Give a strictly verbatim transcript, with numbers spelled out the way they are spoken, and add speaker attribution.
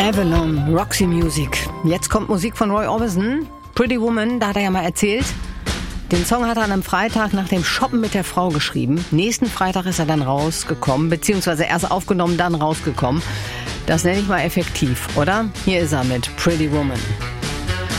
Speaker 1: Avalon, Roxy Music. Jetzt kommt Musik von Roy Orbison. Pretty Woman, da hat er ja mal erzählt. Den Song hat er an einem Freitag nach dem Shoppen mit der Frau geschrieben. Nächsten Freitag ist er dann rausgekommen, beziehungsweise erst aufgenommen, dann rausgekommen. Das nenne ich mal effektiv, oder? Hier ist er mit Pretty Woman.